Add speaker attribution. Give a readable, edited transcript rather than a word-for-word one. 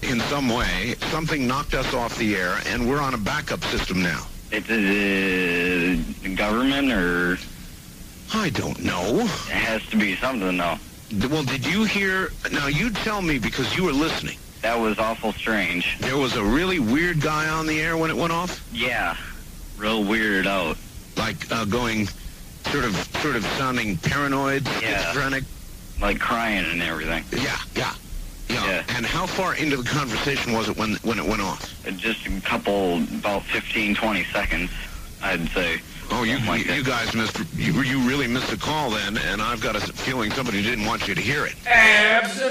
Speaker 1: in some way. Something knocked us off the air, and we're on a backup system now.
Speaker 2: It's the government, or
Speaker 1: I don't know.
Speaker 2: it has to be something, though.
Speaker 1: Well, did you hear? Now, you tell me because you were listening.
Speaker 2: That was awful strange.
Speaker 1: There was a really weird guy on the air when it went off?
Speaker 2: Yeah, real weirded out.
Speaker 1: Like going sort of sounding paranoid, schizophrenic?
Speaker 2: Like crying and everything.
Speaker 1: Yeah. And how far into the conversation was it when it went off?
Speaker 2: Just a couple, about 15, 20 seconds, I'd say.
Speaker 1: Oh, you guys missed, you really missed the call then, and I've got a feeling somebody didn't want you to hear it.